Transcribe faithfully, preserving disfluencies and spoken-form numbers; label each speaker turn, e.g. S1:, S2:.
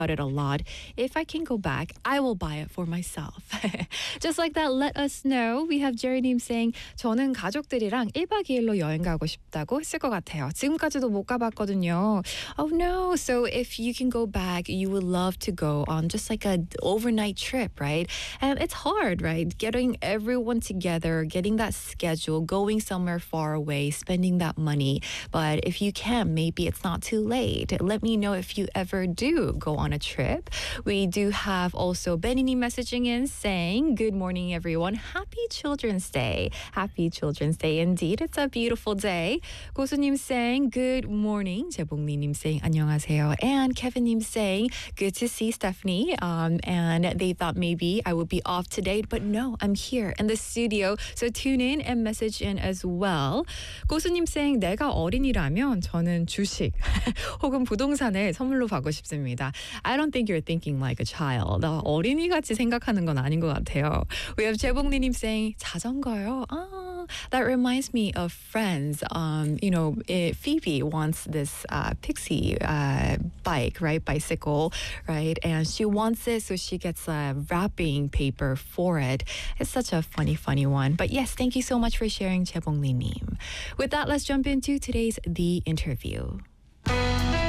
S1: it a lot. If I can go back, I will buy it for myself. Just like that, let us know. We have Jerry님 saying, 저는 가족들이랑 일 박 이 일로 여행 가고 싶다고 했을 것 같아요. 지금까지도 못 가봤거든요. Oh no. So if you can go back, you would love to go on just like an overnight trip, right? And it's hard, right? Getting everyone together, getting that schedule, going somewhere far away, spending that money. But if you can, maybe it's not too late. Let me know if you ever do go on a trip. We do have also Benny messaging in saying, good morning, everyone. Happy Children's Day. Happy Children's Day indeed. It's a beautiful day. 고수님 saying, good morning. 재봉리님 saying, 안녕하세요. And Kevin님 saying, good to see Stephanie. Um, and they thought maybe I would be off today, but no, I'm here in the studio. So tune in and message in as well. 고수님 saying, 내가 어린이라면 저는 주식 혹은 부동산을 선물로 받고 싶습니다. I don't think you're thinking like a child. 어린이같이 생각하는 건 아닌 것 같아요. We have 재봉리님 saying 자전거요. Ah, that reminds me of Friends. Um, you know, it, Phoebe wants this uh, pixie uh, bike, right? Bicycle, right? And she wants it, so she gets a wrapping paper for it. It's such a funny, funny one. But yes, thank you so much for sharing, 재봉리님. With that, let's jump into today's The Interview.